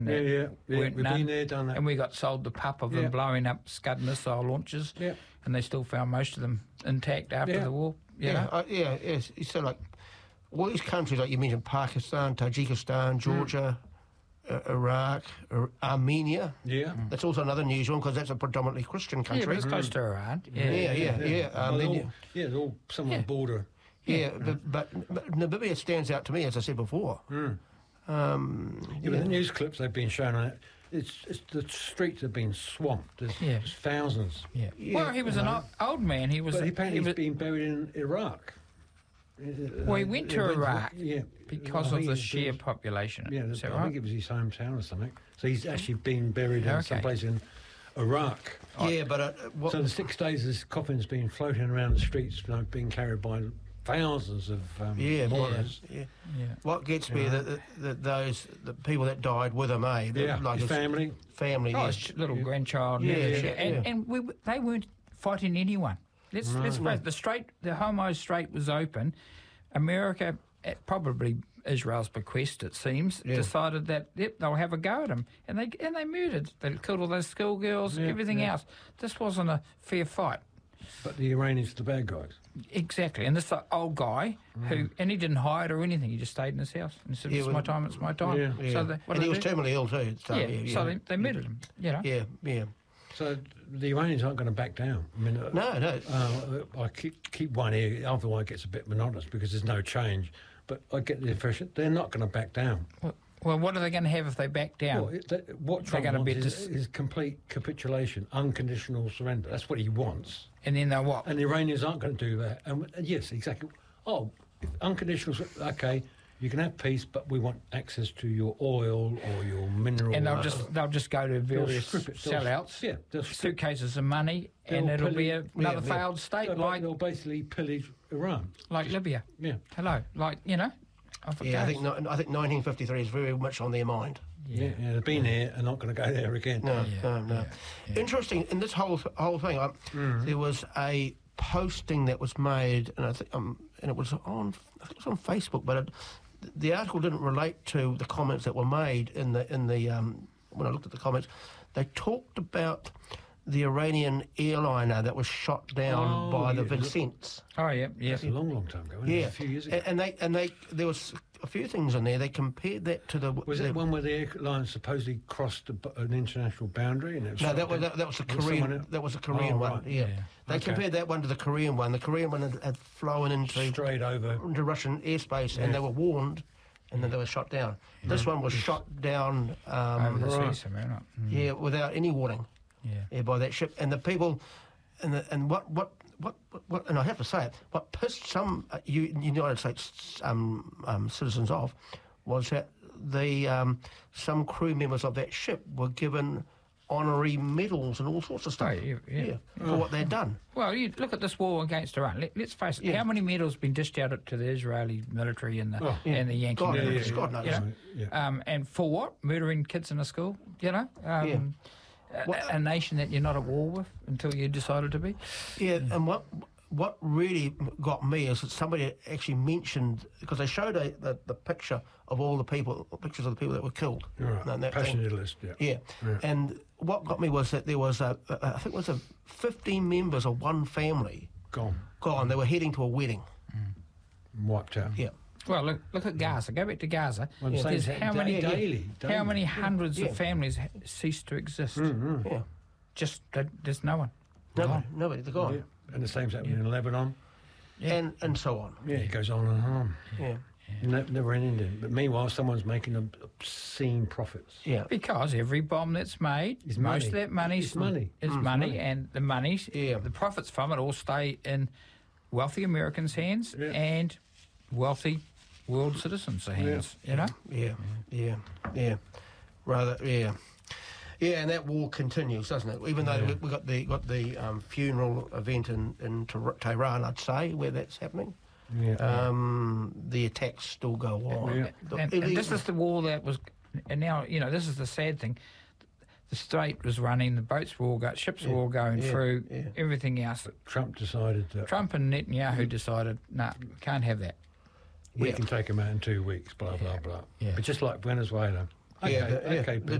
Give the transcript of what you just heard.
We've Weren't none. been there, done that. And we got sold the pup of them blowing up Scud missile launches, and they still found most of them intact after the war. You know? Yes. So, like, all these countries, like you mentioned, Pakistan, Tajikistan, Georgia, Iraq, Armenia. Yeah. That's also another news one because that's a predominantly Christian country. Yeah, but it's close to Iran. Armenia. They're all some on the border. But Namibia stands out to me, as I said before. But the news clips they've been shown on it, it's the streets have been swamped. There's thousands. Well, he was an old man. But apparently he's been buried in Iraq. Well, he went to Iraq because of the sheer population. Yeah, is that I right? think it was his hometown or something. So he's actually been buried in some place in Iraq. Yeah, but... so the 6 days this coffin's been floating around the streets, being carried by thousands of mourners. What gets me that the people that died with him, like his family. His little grandchild. And they weren't fighting anyone. Let's face it, the Hormuz Strait was open. America, at probably Israel's bequest, it seems, decided that they'll have a go at him, and they murdered. They killed all those schoolgirls, everything else. This wasn't a fair fight. But the Iranians are the bad guys. Exactly, and this old guy and he didn't hide or anything. He just stayed in his house and said, "It's my time. It's my time." So and he was terminally ill too. So they murdered him. You know. So the Iranians aren't going to back down. I mean, I keep one ear. Otherwise, it gets a bit monotonous because there's no change. But I get the impression they're not going to back down. Well, what are they going to have if they back down? What Trump wants is complete capitulation, unconditional surrender. That's what he wants. And then they'll what? And the Iranians aren't going to do that. And yes, exactly. Unconditional. Okay, you can have peace, but we want access to your oil or your mineral. And they'll just go to various sellouts, suitcases of money, and it'll be another failed state. They'll basically pillage Iran, like Libya. Yeah. Hello, I think 1953 is very much on their mind. They've been here and not going to go there again. No. Interesting. In this whole thing, there was a posting that was made, and I think, and it was on Facebook, but the article didn't relate to the comments that were made in the when I looked at the comments. They talked about the Iranian airliner that was shot down by the Vicents. That's a long time ago. A few years ago. And there was a few things in there. They compared that to the... Was it one where the airline supposedly crossed an international boundary? And it was that was the Korean. That was a Korean one. Right. They compared that one to the Korean one. The Korean one had flown straight over into Russian airspace, and they were warned, and then they were shot down. This one was shot down over the sea somewhere, without any warning. By that ship, and the people, and what, and I have to say it, what pissed some United States citizens off was that some crew members of that ship were given honorary medals and all sorts of stuff for what they'd done. Well, you look at this war against Iran. Let's face it. How many medals have been dished out to the Israeli military and the Yankee military? God knows. And for what? Murdering kids in a school? A nation that you're not at war with until you decided to be. And what really got me is that somebody actually mentioned, because they showed the picture of all the people, pictures of the people that were killed. Passenger list. And what got me was that there was I think it was 15 members of one family gone. They were heading to a wedding. Wiped out. Well, look at Gaza. Go back to Gaza. There's how many hundreds of families ceased to exist? Just there's no one. Nobody. They're gone. And the same's happening in Lebanon. And so on. It goes on and on. Never ending. But meanwhile, someone's making obscene profits. Because every bomb that's made, most of that money is money, and the money, the profits from it all stay in wealthy Americans' hands and wealthy world citizens' hands. And that war continues, doesn't it? Even though we got the funeral event in Tehran, I'd say, where that's happening. The attacks still go on. And this is the war that was, and now this is the sad thing. The strait was running, the boats were all ships were all going through, everything else. But Trump decided that. Trump and Netanyahu decided, we can't have that. We can take them out in 2 weeks, blah, blah, blah. But just like Venezuela, Okay, Yeah, okay. the